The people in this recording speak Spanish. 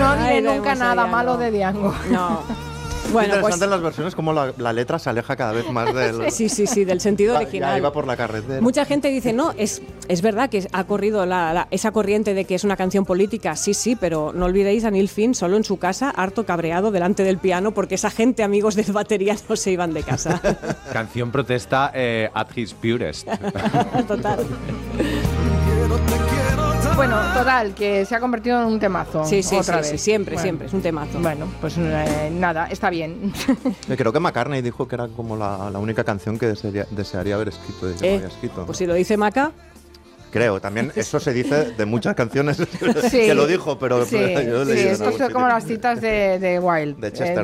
No diré Ay, nunca vemos a nada Diango. malo de Diango. No. Es Bueno, interesante pues en las versiones como la letra se aleja cada vez más del... sí, del sentido Ya original. iba por la carretera. Mucha gente dice, no, es verdad que ha corrido esa corriente de que es una canción política, sí, pero no olvidéis a Neil Finn solo en su casa, harto cabreado delante del piano, porque esa gente, amigos de batería, no se iban de casa. Canción protesta at his purest. Total. Bueno, total, que se ha convertido en un temazo. Sí, otra vez. siempre, Bueno. siempre, es un temazo. Bueno, pues nada, está bien. Creo que McCartney dijo que era como la única canción que desearía haber escrito. Y que no había escrito. Pues si lo dice Maca, Creo, también eso se dice de muchas canciones Sí. que lo dijo, pero Sí, yo sí, leí en esto algún son como sitio. las citas de Wilde. De Chester.